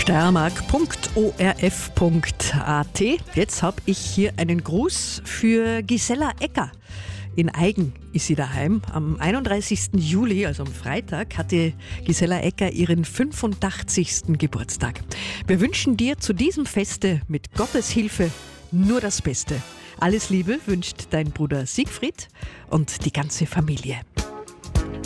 Steiermark.orf.at. Jetzt habe ich hier einen Gruß für Gisela Ecker. In Aigen ist sie daheim. Am 31. Juli, also am Freitag, hatte Gisela Ecker ihren 85. Geburtstag. Wir wünschen dir zu diesem Feste mit Gottes Hilfe nur das Beste. Alles Liebe wünscht dein Bruder Siegfried und die ganze Familie.